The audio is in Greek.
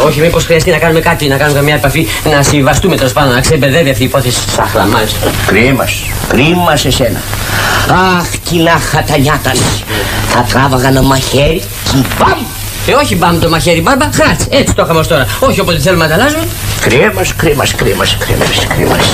Όχι, μήπως χρειαστεί να κάνουμε κάτι, να κάνουμε μια επαφή, να συμβαστούμε τέλος πάντων, να ξεμπερδεύει αυτή η υπόθεση σάχλα μας. Κρίμα σε σένα. Αχ, τι να είχα τα νιάτα. Θα τράβαγα ένα μαχαίρι και μπαμ. Όχι μπαμ το μαχαίρι, μπάρμπα, χράτς. Έτσι το είχαμε ως τώρα. Όχι όποτε θέλουμε να τα αλλάζουμε. Κρίμας.